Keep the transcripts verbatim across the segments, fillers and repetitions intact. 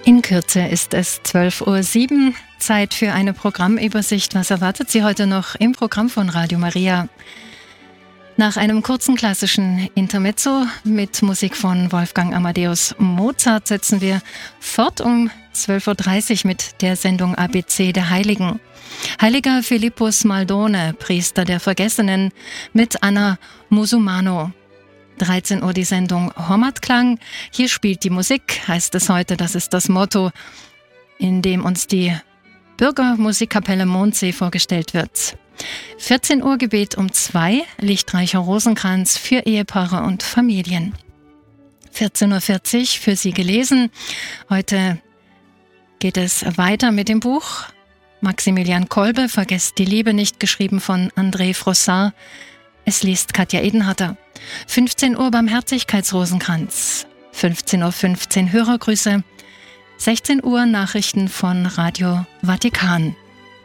In Kürze ist es zwölf Uhr sieben, Zeit für eine Programmübersicht. Was erwartet Sie heute noch im Programm von Radio Maria? Nach einem kurzen klassischen Intermezzo mit Musik von Wolfgang Amadeus Mozart setzen wir fort um zwölf Uhr dreißig mit der Sendung A B C der Heiligen. Heiliger Philippus Maldone, Priester der Vergessenen, mit Anna Musumano. dreizehn Uhr die Sendung Hormatklang. Hier spielt die Musik, heißt es heute. Das ist das Motto, in dem uns die Bürgermusikkapelle Mondsee vorgestellt wird. vierzehn Uhr Gebet um zwei, lichtreicher Rosenkranz für Ehepaare und Familien. vierzehn Uhr vierzig für Sie gelesen. Heute geht es weiter mit dem Buch Maximilian Kolbe, Vergesst die Liebe nicht, geschrieben von André Frossard. Es liest Katja Edenharter. fünfzehn Uhr Barmherzigkeitsrosenkranz. fünfzehn Uhr fünfzehn Hörergrüße. sechzehn Uhr Nachrichten von Radio Vatikan.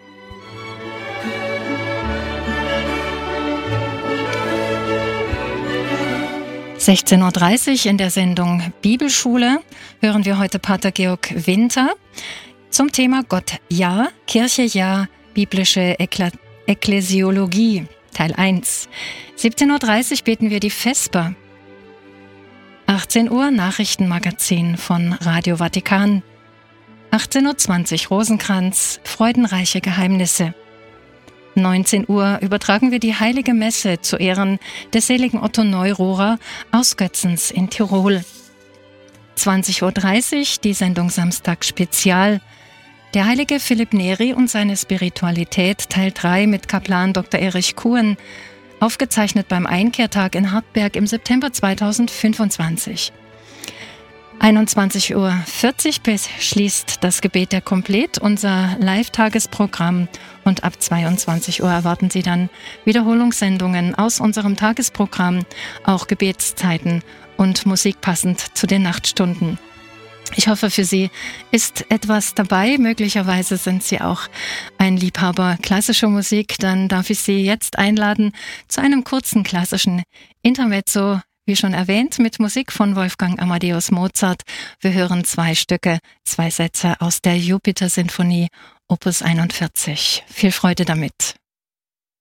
sechzehn Uhr dreißig in der Sendung Bibelschule hören wir heute Pater Georg Winter zum Thema Gott ja, Kirche ja, biblische Ekla- Ekklesiologie. Teil eins. siebzehn Uhr dreißig beten wir die Vesper. achtzehn Uhr Nachrichtenmagazin von Radio Vatikan. achtzehn Uhr zwanzig Rosenkranz, freudenreiche Geheimnisse. neunzehn Uhr übertragen wir die Heilige Messe zu Ehren des seligen Otto Neururer aus Götzens in Tirol. zwanzig Uhr dreißig die Sendung Samstag Spezial. Der heilige Philipp Neri und seine Spiritualität, Teil drei mit Kaplan Doktor Erich Kuhn, aufgezeichnet beim Einkehrtag in Hartberg im September zweitausendfünfundzwanzig. einundzwanzig Uhr vierzig schließt das Gebet der Komplet unser Live-Tagesprogramm und ab zweiundzwanzig Uhr erwarten Sie dann Wiederholungssendungen aus unserem Tagesprogramm, auch Gebetszeiten und Musik passend zu den Nachtstunden. Ich hoffe, für Sie ist etwas dabei. Möglicherweise sind Sie auch ein Liebhaber klassischer Musik. Dann darf ich Sie jetzt einladen zu einem kurzen klassischen Intermezzo, wie schon erwähnt, mit Musik von Wolfgang Amadeus Mozart. Wir hören zwei Stücke, zwei Sätze aus der Jupiter-Sinfonie, Opus einundvierzig. Viel Freude damit.